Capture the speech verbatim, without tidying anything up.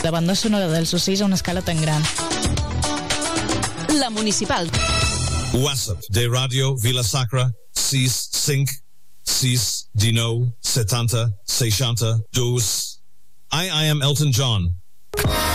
la banda sonora dels ocells a una escala tan gran. La Municipal. WhatsApp de Radio Vila-sacra sis cinc sis dinou setanta seixanta dos. I, I am Elton John.